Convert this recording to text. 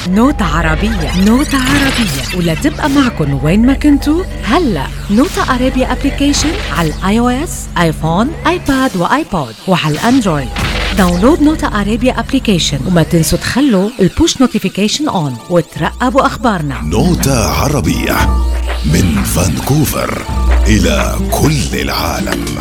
نوتة عربية، نوتة عربية، ولا تبقى معكن وين ما كنتوا. هلا نوتة عربية ابليكيشن على الاي او اس، ايفون، ايباد وايبود، وعلى الاندرويد. داونلود نوتة عربية ابليكيشن، وما تنسوا تخلوا البوش نوتيفيكيشن اون وترقبوا اخبارنا. نوتة عربية من فانكوفر إلى كل العالم.